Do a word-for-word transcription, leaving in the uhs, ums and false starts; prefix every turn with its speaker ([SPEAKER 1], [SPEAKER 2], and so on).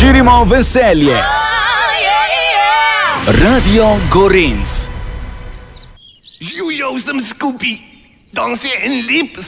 [SPEAKER 1] Širimo veselje. Radio Gorenc.
[SPEAKER 2] Živjo sem skupaj, danes je en lep